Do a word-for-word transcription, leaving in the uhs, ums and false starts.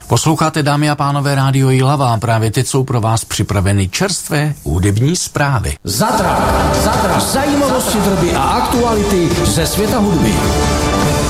Posloucháte, dámy a pánové, Rádio Jihlava a právě teď jsou pro vás připraveny čerstvé hudební zprávy. Zatra, zatra, zajímavosti, drby a aktuality ze světa hudby.